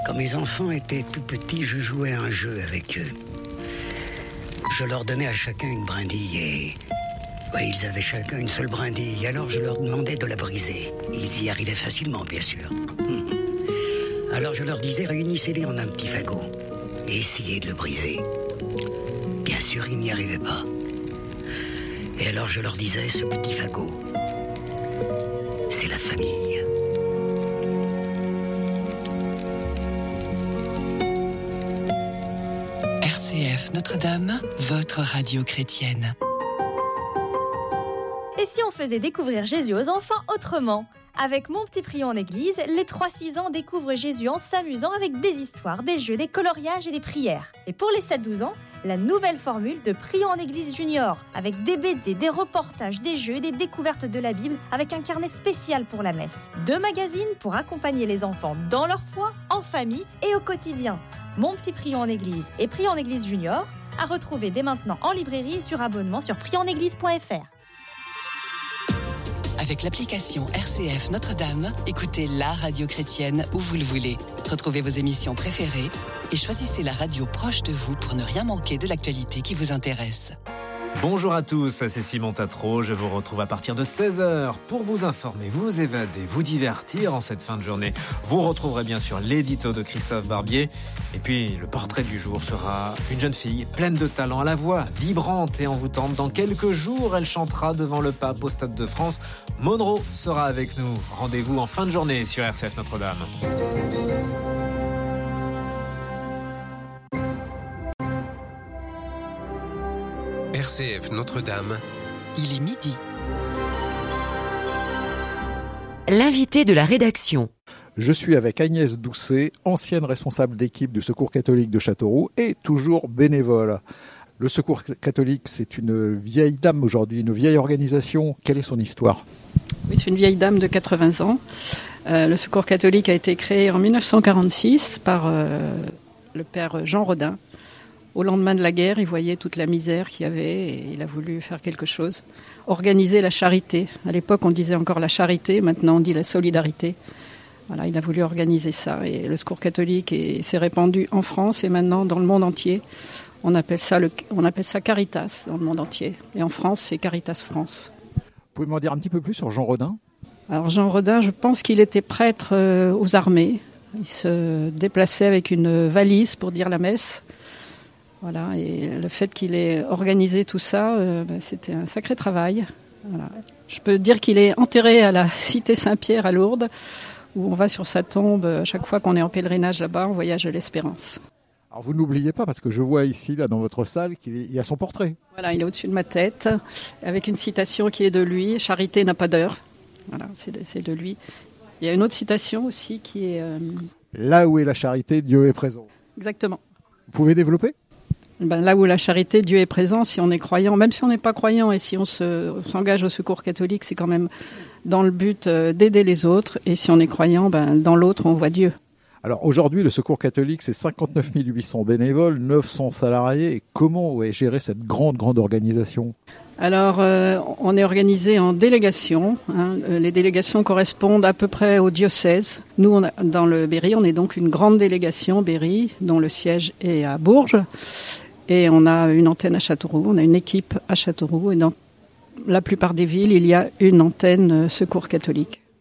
Quand mes enfants étaient tout petits, je jouais à un jeu avec eux. Je leur donnais à chacun une brindille et... Oui, ils avaient chacun une seule brindille, alors je leur demandais de la briser. Ils y arrivaient facilement, bien sûr. Alors je leur disais, réunissez-les en un petit fagot et essayez de le briser. Bien sûr, ils n'y arrivaient pas. Et alors je leur disais, ce petit fagot, c'est la famille. RCF Notre-Dame, votre radio chrétienne. Et si on faisait découvrir Jésus aux enfants autrement ? Avec Mon Petit Prion en Église, les 3-6 ans découvrent Jésus en s'amusant avec des histoires, des jeux, des coloriages et des prières. Et pour les 7-12 ans, la nouvelle formule de Prion en Église Junior, avec des BD, des reportages, des jeux et des découvertes de la Bible, avec un carnet spécial pour la messe. 2 magazines pour accompagner les enfants dans leur foi, en famille et au quotidien. Mon Petit Prion en Église et Prion en Église Junior, à retrouver dès maintenant en librairie et sur abonnement sur prionenéglise.fr. Avec l'application RCF Notre-Dame, écoutez la radio chrétienne où vous le voulez. Retrouvez vos émissions préférées et choisissez la radio proche de vous pour ne rien manquer de l'actualité qui vous intéresse. Bonjour à tous, c'est Simon Tatro. Je vous retrouve à partir de 16h pour vous informer, vous évader, vous divertir en cette fin de journée. Vous retrouverez bien sûr l'édito de Christophe Barbier. Et puis le portrait du jour sera une jeune fille pleine de talent, à la voix vibrante et envoûtante. Dans quelques jours, elle chantera devant le pape au Stade de France. Monroe sera avec nous. Rendez-vous en fin de journée sur RCF Notre-Dame. RCF Notre-Dame. Il est midi. L'invité de la rédaction. Je suis avec Agnès Doucet, ancienne responsable d'équipe du Secours catholique de Châteauroux et toujours bénévole. Le Secours catholique, c'est une vieille dame aujourd'hui, une vieille organisation. Quelle est son histoire ? Oui, c'est une vieille dame de 80 ans. Le Secours catholique a été créé en 1946 par le père Jean Rodin. Au lendemain de la guerre, il voyait toute la misère qu'il y avait et il a voulu faire quelque chose. Organiser la charité. À l'époque, on disait encore la charité, maintenant on dit la solidarité. Voilà, il a voulu organiser ça. Et le Secours catholique s'est répandu en France et maintenant dans le monde entier. On appelle ça Caritas dans le monde entier. Et en France, c'est Caritas France. Vous pouvez m'en dire un petit peu plus sur Jean Rodin ? Alors Jean Rodin, je pense qu'il était prêtre aux armées. Il se déplaçait avec une valise pour dire la messe. Voilà, et le fait qu'il ait organisé tout ça, c'était un sacré travail. Voilà. Je peux dire qu'il est enterré à la cité Saint-Pierre à Lourdes, où on va sur sa tombe chaque fois qu'on est en pèlerinage là-bas, on voyage à l'Espérance. Alors vous n'oubliez pas, parce que je vois ici, là, dans votre salle, qu'il y a son portrait. Voilà, il est au-dessus de ma tête, avec une citation qui est de lui, « Charité n'a pas d'heure ». Voilà, c'est de lui. Il y a une autre citation aussi qui est... Là où est la charité, Dieu est présent. Exactement. Vous pouvez développer ? Là où la charité, Dieu est présent, si on est croyant, même si on n'est pas croyant et si on s'engage au Secours catholique, c'est quand même dans le but d'aider les autres. Et si on est croyant, dans l'autre, on voit Dieu. Alors aujourd'hui, le Secours catholique, c'est 59 800 bénévoles, 900 salariés. Et comment est gérée cette grande organisation ? Alors, on est organisé en délégations. Les délégations correspondent à peu près au diocèse. Nous, dans le Berry, on est donc une grande délégation Berry, dont le siège est à Bourges. Et on a une antenne à Châteauroux, on a une équipe à Châteauroux. Et dans la plupart des villes, il y a une antenne Secours catholique.